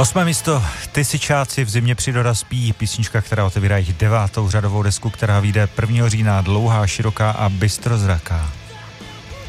8. místo, Ty si čáci v zimě přiroda spí, písnička, která otevírá jich 9. řadovou desku, která vyjde 1. října, dlouhá, široká a bystrozraká.